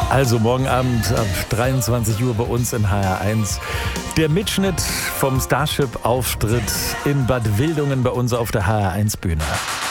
Also morgen Abend ab 23 Uhr bei uns in HR1 der Mitschnitt vom Starship-Auftritt in Bad Wildungen bei uns auf der HR1-Bühne.